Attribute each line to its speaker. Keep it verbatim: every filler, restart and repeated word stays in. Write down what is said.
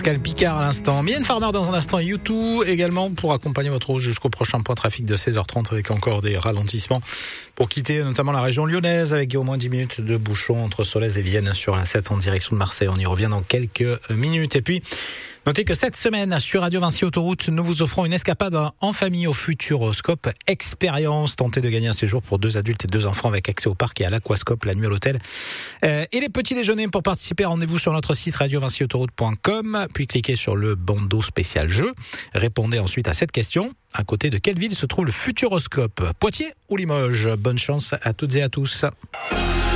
Speaker 1: Pascal Picard à l'instant. Mylène Farmer dans un instant, YouTube également pour accompagner votre route jusqu'au prochain point trafic de seize heures trente avec encore des ralentissements pour quitter notamment la région lyonnaise avec au moins dix minutes de bouchon entre Solèze et Vienne sur la sept en direction de Marseille. On y revient dans quelques minutes. Et puis, notez que cette semaine, sur Radio Vinci Autoroute, nous vous offrons une escapade en famille au Futuroscope Expérience. Tentez de gagner un séjour pour deux adultes et deux enfants avec accès au parc et à l'aquascope, la nuit à l'hôtel. Euh, et les petits déjeuners pour participer, rendez-vous sur notre site radio vinci autoroute point com, puis cliquez sur le bandeau spécial jeu. Répondez ensuite à cette question. À côté de quelle ville se trouve le Futuroscope ? Poitiers ou Limoges ? Bonne chance à toutes et à tous.